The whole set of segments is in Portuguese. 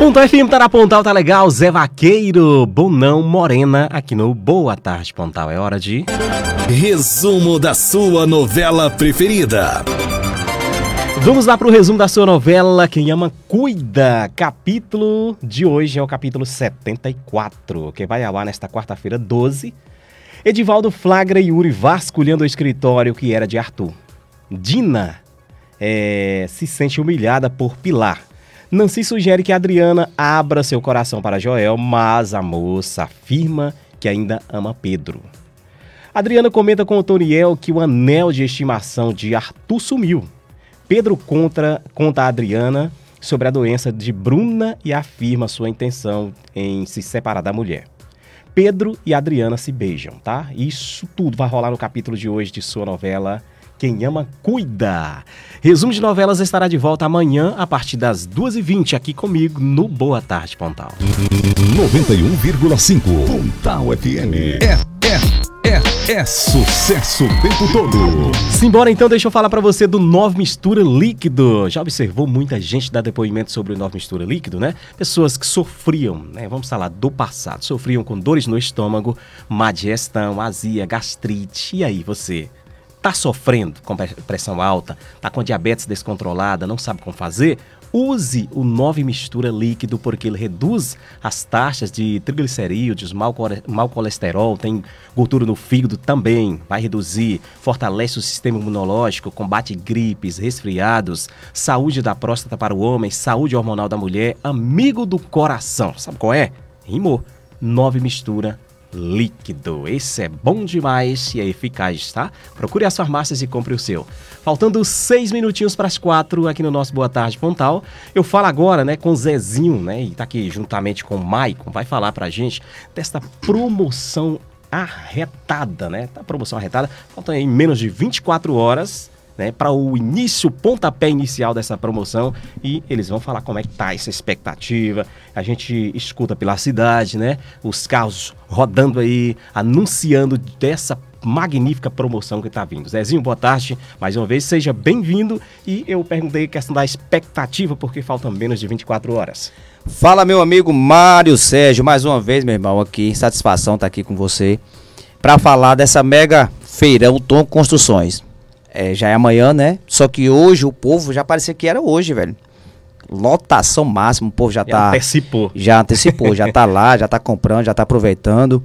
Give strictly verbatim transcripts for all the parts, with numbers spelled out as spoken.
Pontal F M, tá na Pontal, tá legal. Zé Vaqueiro, Bonão, Morena, aqui no Boa Tarde Pontal. É hora de... Resumo da sua novela preferida. Vamos lá pro resumo da sua novela Quem Ama Cuida. Capítulo de hoje é o capítulo setenta e quatro, que vai ao ar nesta quarta-feira doze. Edivaldo flagra Yuri vasculhando o escritório que era de Arthur. Dina é, se sente humilhada por Pilar. Nancy sugere que Adriana abra seu coração para Joel, mas a moça afirma que ainda ama Pedro. Adriana comenta com o Toriel que o anel de estimação de Arthur sumiu. Pedro conta, conta a Adriana sobre a doença de Bruna e afirma sua intenção em se separar da mulher. Pedro e Adriana se beijam, tá? Isso tudo vai rolar no capítulo de hoje de sua novela Quem Ama Cuida. Resumo de novelas estará de volta amanhã a partir das duas e vinte aqui comigo no Boa Tarde Pontal. noventa e um vírgula cinco Pontal F M. É, é, é, é sucesso o tempo todo. Simbora então, deixa eu falar pra você do Nove Mistura Líquido. Já observou muita gente dar depoimento sobre o Nove Mistura Líquido, né? Pessoas que sofriam, né? Vamos falar do passado, sofriam com dores no estômago, má digestão, azia, gastrite. E aí, você? Tá sofrendo com pressão alta, tá com diabetes descontrolada, não sabe como fazer? Use o Nove Mistura Líquido, porque ele reduz as taxas de triglicerídeos, mau, mau colesterol, tem gordura no fígado também, vai reduzir, fortalece o sistema imunológico, combate gripes, resfriados, saúde da próstata para o homem, saúde hormonal da mulher, amigo do coração. Sabe qual é? Rimou. Nove Mistura Líquido. Esse é bom demais e é eficaz, tá? Procure as farmácias e compre o seu. Faltando seis minutinhos para as quatro aqui no nosso Boa Tarde Pontal. Eu falo agora, né, com o Zezinho, né, e tá aqui juntamente com o Maicon, vai falar pra gente desta promoção arretada, né? Tá promoção arretada. Faltam aí menos de vinte e quatro horas, né, para o início, pontapé inicial dessa promoção, e eles vão falar como é que tá essa expectativa. A gente escuta pela cidade, né, os carros rodando aí, anunciando dessa magnífica promoção que tá vindo. Zezinho, boa tarde, mais uma vez, seja bem-vindo. E eu perguntei a questão da expectativa, porque faltam menos de vinte e quatro horas. Fala, meu amigo Mário Sérgio, mais uma vez, meu irmão, aqui, satisfação estar aqui com você, para falar dessa mega feirão Tom Construções. É, já é amanhã, né? Só que hoje o povo já parecia que era hoje, velho. Lotação máxima, o povo já, já tá... antecipou. Já antecipou, já tá lá, já tá comprando, já tá aproveitando.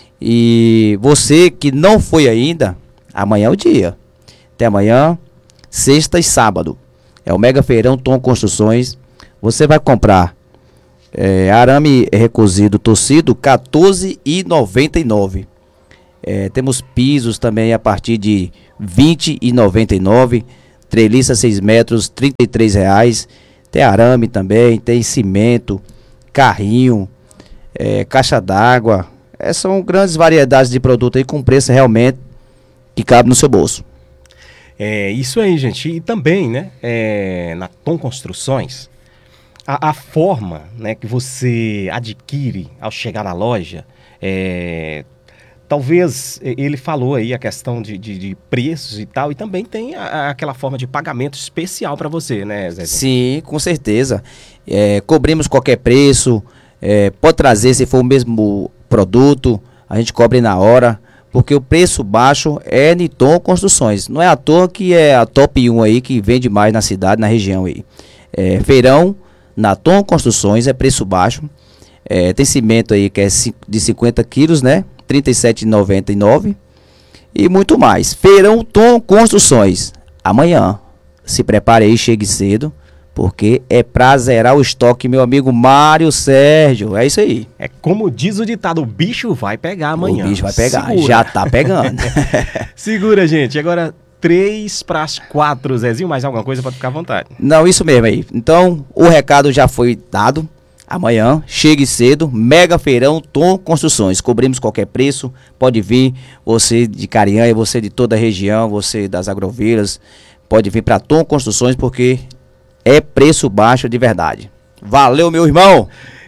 E você que não foi ainda, amanhã é o dia. Até amanhã, sexta e sábado. É o Mega Feirão Tom Construções. Você vai comprar é, arame recozido torcido, quatorze reais e noventa e nove centavos. É, temos pisos também a partir de vinte reais e noventa e nove centavos, treliça seis metros, trinta e três reais. Tem arame também, tem cimento, carrinho, é, caixa d'água. É, são grandes variedades de produto aí com preço realmente que cabe no seu bolso. É isso aí, gente. E também, né, é, na Tom Construções, a, a forma, né, que você adquire ao chegar na loja, é... Talvez ele falou aí a questão de, de, de preços e tal, e também tem a, a, aquela forma de pagamento especial para você, né, Zezinho? Sim, com certeza. É, cobrimos qualquer preço, é, pode trazer se for o mesmo produto, a gente cobre na hora, porque o preço baixo é Niton Construções. Não é à toa que é a top um aí que vende mais na cidade, na região aí. É, feirão, na Tom Construções, é preço baixo. É, tem cimento aí que é de cinquenta quilos, né? trinta e sete reais e noventa e nove centavos e muito mais. Feirão Tom Construções. Amanhã, se prepare aí, chegue cedo, porque é pra zerar o estoque, meu amigo Mário Sérgio. É isso aí. É como diz o ditado, o bicho vai pegar amanhã. O bicho vai pegar, Segura. Já tá pegando. Segura, gente. Agora, três para as quatro. Zezinho, mais alguma coisa? Pode ficar à vontade. Não, isso mesmo aí. Então, o recado já foi dado. Amanhã, chegue cedo, Mega Feirão Tom Construções. Cobrimos qualquer preço, pode vir, você de Carinhanha, você de toda a região, você das agrovilas, pode vir para Tom Construções, porque é preço baixo de verdade. Valeu, meu irmão!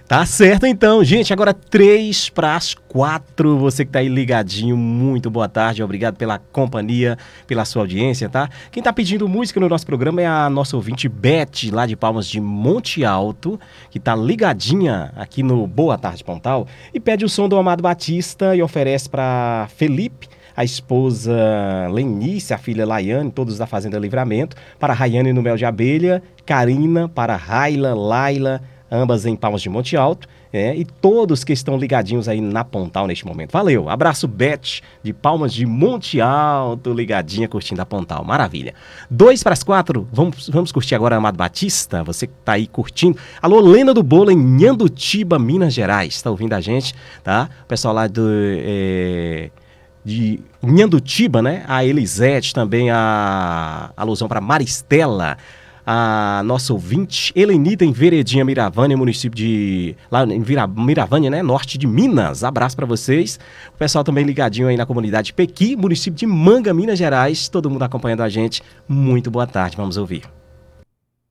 Tá certo então, gente. Agora três para as quatro. Você que tá aí ligadinho, muito boa tarde. Obrigado pela companhia, pela sua audiência, tá? Quem tá pedindo música no nosso programa é a nossa ouvinte Beth, lá de Palmas de Monte Alto, que tá ligadinha aqui no Boa Tarde Pontal e pede o som do Amado Batista e oferece para Felipe, a esposa Lenice, a filha Laiane, todos da Fazenda Livramento, para Rayane no Mel de Abelha, Karina, para Raila, Laila, ambas em Palmas de Monte Alto, é, e todos que estão ligadinhos aí na Pontal neste momento. Valeu, abraço Beth, de Palmas de Monte Alto, ligadinha, curtindo a Pontal, maravilha. Dois para as quatro, vamos, vamos curtir agora Amado Batista, você que tá aí curtindo. Alô, Lena do Bolo, em Nhandutiba, Minas Gerais, tá ouvindo a gente, tá? O pessoal lá do... É... de Nhandutiba, né? A Elisete, também a alusão para Maristela, a nossa ouvinte Helenita em Veredinha, Miravânia, município de... lá em Vira, Miravânia, né? Norte de Minas. Abraço para vocês. O pessoal também ligadinho aí na comunidade Pequi, município de Manga, Minas Gerais. Todo mundo acompanhando a gente. Muito boa tarde. Vamos ouvir.